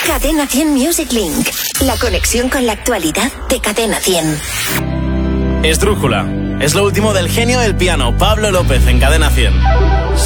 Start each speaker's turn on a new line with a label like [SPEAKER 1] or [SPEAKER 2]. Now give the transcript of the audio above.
[SPEAKER 1] Cadena 100 Music Link. La conexión con la actualidad de Cadena 100.
[SPEAKER 2] Esdrújula. Es lo último del genio del piano, Pablo López, en Cadena 100.